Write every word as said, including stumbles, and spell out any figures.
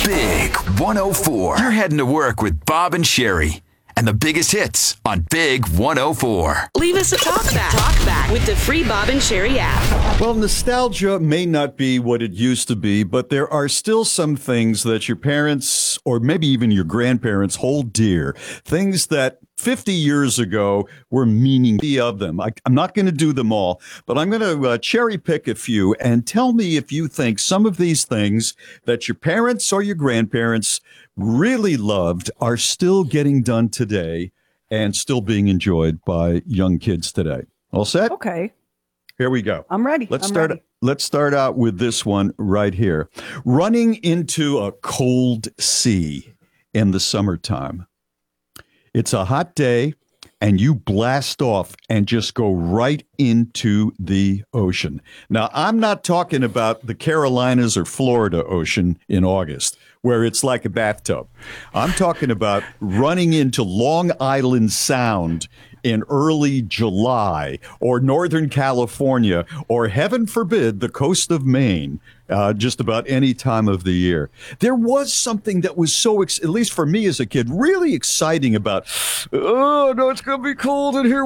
Big one oh four. You're heading to work with Bob and Sherry. And the biggest hits on Big one oh four. Leave us a talk back. Talk back with the free Bob and Sherry app. Well, nostalgia may not be what it used to be, but there are still some things that your parents or maybe even your grandparents hold dear. Things that fifty years ago were meaning of them. I, I'm not going to do them all, but I'm going to uh, cherry pick a few and tell me if you think some of these things that your parents or your grandparents really loved are still getting done today and still being enjoyed by young kids today. All set? Okay. Here we go. I'm ready. Let's I'm start. ready. Let's start out with this one right here. Running into a cold sea in the summertime. It's a hot day and you blast off and just go right into the ocean. Now, I'm not talking about the Carolinas or Florida ocean in August, where it's like a bathtub. I'm talking about running into Long Island Sound in early July, or Northern California, or heaven forbid, the coast of Maine, uh, just about any time of the year. There was something that was so, ex- at least for me as a kid, really exciting about, oh, no, it's going to be cold in here.